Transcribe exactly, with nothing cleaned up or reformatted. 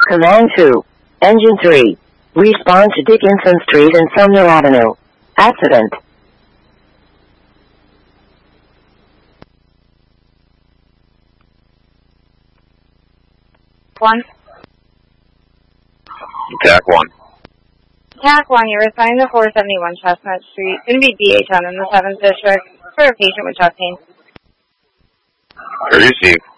Command two. Engine three. Respond to Dickinson Street and Sumner Avenue. Accident. One. Attack one. Attack one, you're assigned to four seventy-one Chestnut Street. Going to be D H on in the seventh District for a patient with chest pain. Receive.